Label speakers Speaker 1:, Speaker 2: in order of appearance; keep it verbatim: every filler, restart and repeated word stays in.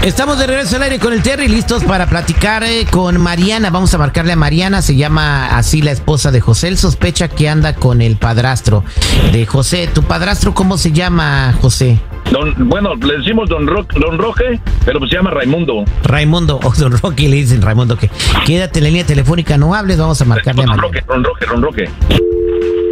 Speaker 1: Estamos de regreso al aire con el Terry, listos para platicar eh, con Mariana. Vamos a marcarle a Mariana, se llama así la esposa de José. Él sospecha que anda con el padrastro de José. ¿Tu padrastro cómo se llama, José?
Speaker 2: Don, bueno, le decimos Don, Ro Don Roque, pero se llama Raimundo.
Speaker 1: Raimundo, o Don Roque le dicen Raimundo. Que quédate en la línea telefónica, no hables, vamos a marcarle
Speaker 2: Don
Speaker 1: a Mariana.
Speaker 2: Roque, Don Roque, Don Roque.